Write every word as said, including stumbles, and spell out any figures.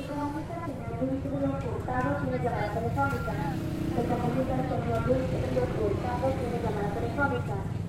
Económica, señal de vehículos hurtados, tiene llamada telefónica. Se comunica con los vehículos hurtados, tiene llamada telefónica.